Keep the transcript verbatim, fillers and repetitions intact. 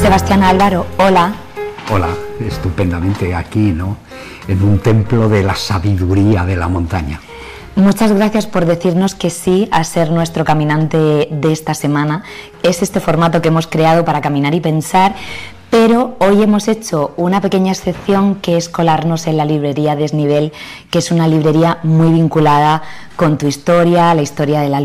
Sebastián Álvaro, hola. Hola, estupendamente aquí, ¿no? En un templo de la sabiduría de la montaña. Muchas gracias por decirnos que sí a ser nuestro caminante de esta semana. Es este formato que hemos creado para caminar y pensar, pero hoy hemos hecho una pequeña excepción, que es colarnos en la librería Desnivel, que es una librería muy vinculada con tu historia, la historia de la